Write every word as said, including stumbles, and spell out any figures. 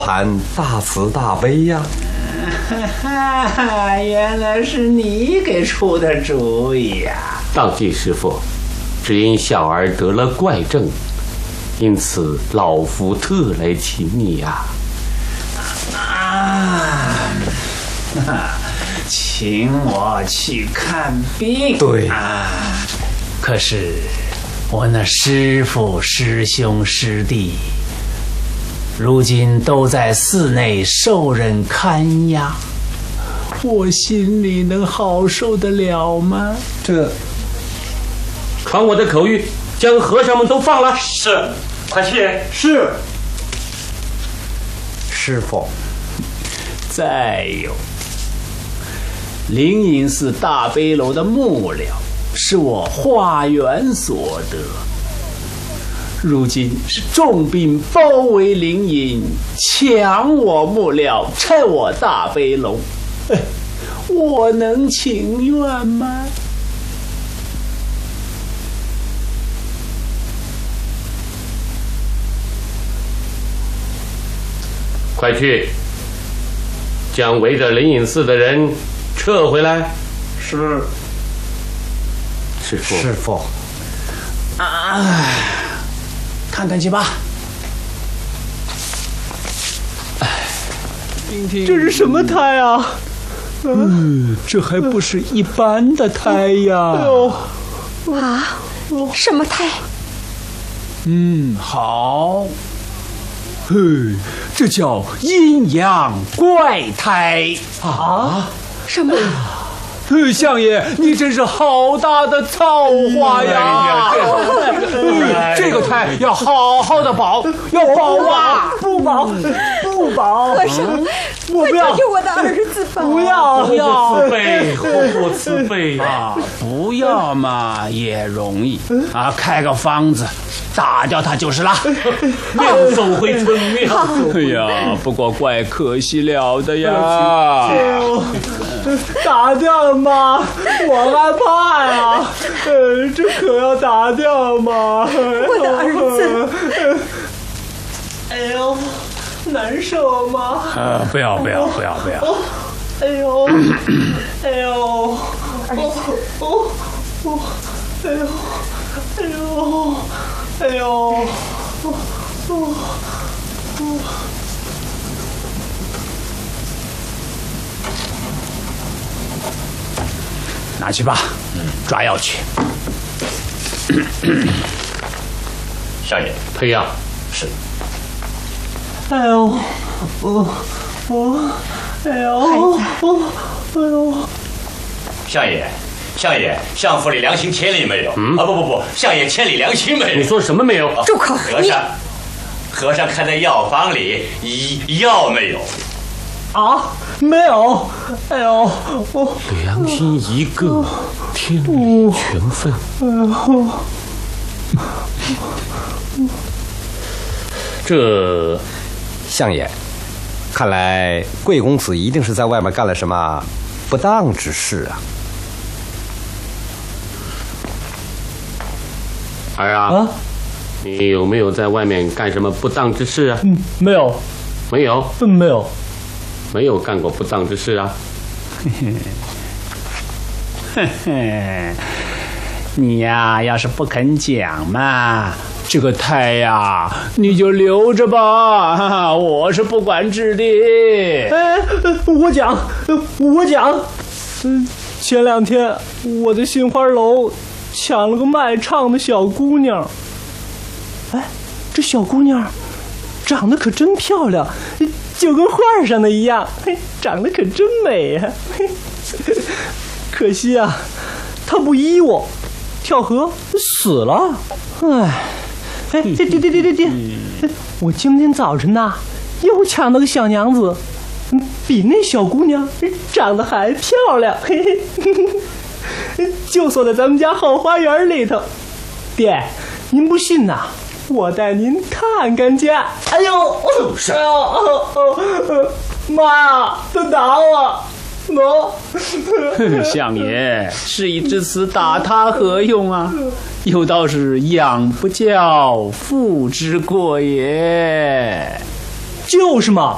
含大慈大悲呀！ 哈哈，原来是你给出的主意呀！ 道济师父，只因小儿得了怪症，因此老夫特来请你呀。 啊，请我去看病。 对啊，可是我那师父、师兄、师弟，如今都在寺内受人看押，我心里能好受得了吗？ 这， 传我的口谕，将和尚们都放了。 是，快去。 是。 师父， 再有，灵隐寺大悲楼的木料是我化缘所得，如今是重兵包围灵隐，抢我木料，拆我大悲楼，哎，我能情愿吗？ 快去，将围着灵隐寺的人撤回来。 是。 师父， 师父， 啊，看看去吧。 这是什么胎啊？ 嗯，这还不是一般的胎呀！ 哎呦， 啊，什么胎？ 嗯，好。嘿，这叫阴阳怪胎啊！ 什么？ 呃，相爷，你真是好大的造化呀！ 哎、 这个胎要好好的保，要保啊！ 不保，不保！ 和尚， 我不要救我的儿子吧！ 不要， 不要慈悲，护慈悲啊！不要嘛也容易啊，开个方子，打掉他就是了。 妙手回春，妙手哎呀，不过怪可惜了的呀！ 打掉了吗？我害怕呀！呃，这可要打掉吗？ 我的儿子！ 哎呦，难受吗？ 呃，不要不要不要不要！ 哎呦，哎呦， 儿子， 哦哦，哎呦，哎呦，哎呦，哦哦哦。 拿去吧，抓药去。 相爷， 推药。 是。 哎呦，我我，哎呦，哦，哎呦。 相爷，相爷，相府里良心千里没有？嗯啊，不不不，相爷千里良心没有。 你说什么没有？ 住口！ 和尚，和尚看在药方里，药没有。 啊，没有，哎呦，我良心一个，天理全分。这， 相爷，看来贵公子一定是在外面干了什么不当之事啊！ 儿啊， 啊， 你有没有在外面干什么不当之事啊？ 嗯，没有， 没有， 嗯，没有。 没有干过不当之事啊！ 嘿嘿，你呀，要是不肯讲嘛，这个胎呀，你就留着吧，我是不管治的。 哎，我讲，我讲，嗯，前两天我在杏花楼抢了个卖唱的小姑娘。哎，这小姑娘长得可真漂亮。就跟画上的一样，嘿，长得可真美呀、啊！可惜啊，他不依我，跳河死了。哎，哎，爹爹爹爹爹爹，我今天早晨呐，又抢到个小娘子，比那小姑娘长得还漂亮，嘿嘿，就锁在咱们家后花园里头。爹，您不信呐？我带您看看去。哎呦， 畜生！ 哎呦，哦哦，妈呀，他打我！喏， 相爷，事已至此，打他何用啊？有道是养不教，父之过也。 就是嘛。